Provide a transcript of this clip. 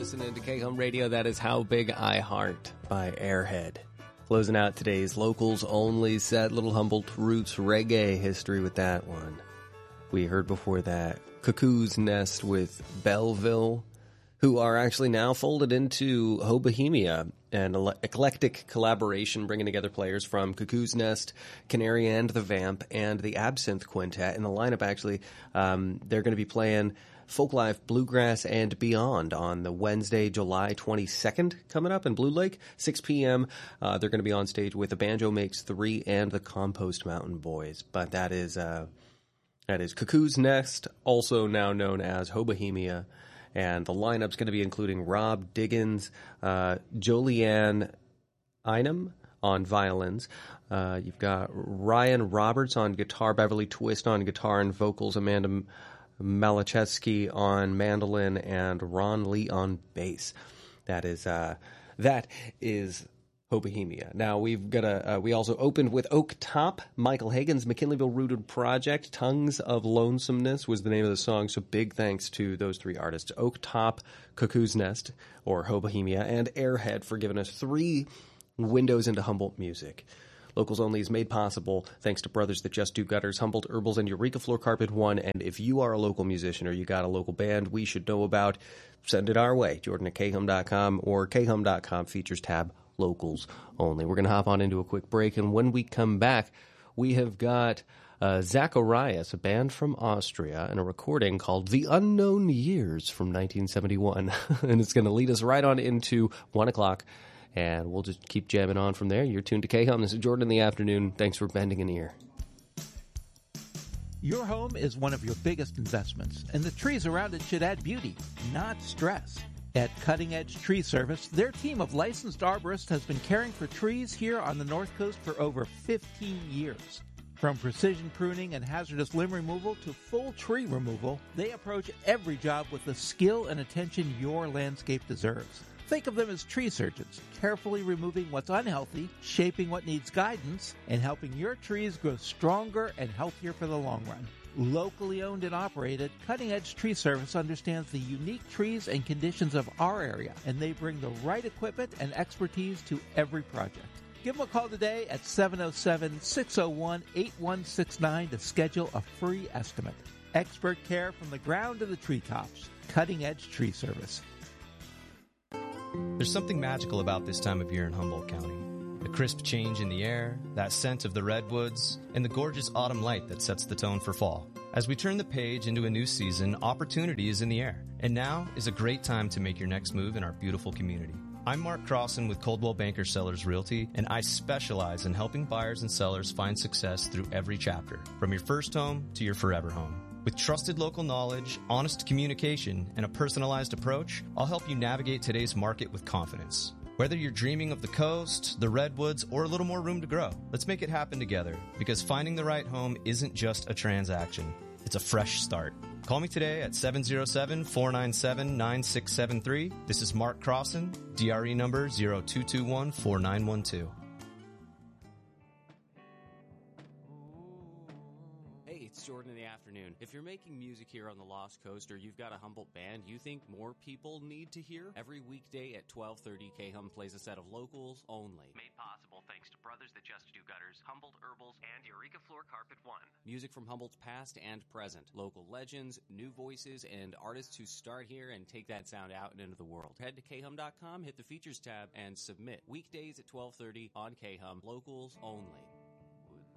listening to K-Home Radio. That is How Big I Heart by Airhead. Closing out today's Locals Only set, Little Humboldt Roots Reggae history with that one. We heard before that Cuckoo's Nest with Belleville, who are actually now folded into Ho Bohemia, an eclectic collaboration bringing together players from Cuckoo's Nest, Canary and the Vamp, and the Absinthe Quintet. In the lineup, actually, they're going to be playing Folklife, Bluegrass, and Beyond on the Wednesday, July 22nd, coming up in Blue Lake, 6 p.m. They're going to be on stage with The Banjo Makes Three and the Compost Mountain Boys. But that is Cuckoo's Nest, also now known as Ho Bohemia. And the lineup's going to be including Rob Diggins, Jolianne Einem on violins. You've got Ryan Roberts on guitar, Beverly Twist on guitar and vocals, Amanda Malachevsky on mandolin, and Ron Lee on bass. That is Ho Bohemia. Now we've got we also opened with Oak Top, Michael Hagan's McKinleyville rooted project. Tongues of Lonesomeness was the name of the song. So big thanks to those three artists: Oak Top, Cuckoo's Nest, or Ho Bohemia, and Airhead for giving us 3 windows into Humboldt music. Locals Only is made possible thanks to Brothers That Just Do Gutters, Humboldt Herbals, and Eureka Floor Carpet One. And if you are a local musician or you got a local band we should know about, send it our way. Jordan at khum.com or khum.com features tab Locals Only. We're going to hop on into a quick break, and when we come back, we have got Zacharias, a band from Austria, and a recording called The Unknown Years from 1971. And it's going to lead us right on into 1 o'clock. And we'll just keep jamming on from there. You're tuned to K-Hum. This is Jordan in the afternoon. Thanks for bending an ear. Your home is one of your biggest investments, and the trees around it should add beauty, not stress. At Cutting Edge Tree Service, their team of licensed arborists has been caring for trees here on the North Coast for over 15 years. From precision pruning and hazardous limb removal to full tree removal, they approach every job with the skill and attention your landscape deserves. Think of them as tree surgeons, carefully removing what's unhealthy, shaping what needs guidance, and helping your trees grow stronger and healthier for the long run. Locally owned and operated, Cutting Edge Tree Service understands the unique trees and conditions of our area, and they bring the right equipment and expertise to every project. Give them a call today at 707-601-8169 to schedule a free estimate. Expert care from the ground to the treetops. Cutting Edge Tree Service. There's something magical about this time of year in Humboldt County. The crisp change in the air, that scent of the redwoods, and the gorgeous autumn light that sets the tone for fall. As we turn the page into a new season, opportunity is in the air. And now is a great time to make your next move in our beautiful community. I'm Mark Crossan with Coldwell Banker Sellers Realty, and I specialize in helping buyers and sellers find success through every chapter, from your first home to your forever home. With trusted local knowledge, honest communication, and a personalized approach, I'll help you navigate today's market with confidence. Whether you're dreaming of the coast, the redwoods, or a little more room to grow, let's make it happen together, because finding the right home isn't just a transaction. It's a fresh start. Call me today at 707-497-9673. This is Mark Crossan, DRE number 0221-4912. It's Jordan in the afternoon. If you're making music here on the Lost Coast or you've got a Humboldt band you think more people need to hear, every weekday at 12:30, K-Hum plays a set of Locals Only. Made possible thanks to Brothers That Just Do Gutters, Humboldt Herbals, and Eureka Floor Carpet One. Music from Humboldt's past and present. Local legends, new voices, and artists who start here and take that sound out and into the world. Head to khum.com, hit the Features tab, and submit. Weekdays at 12:30 on K-Hum. Locals Only.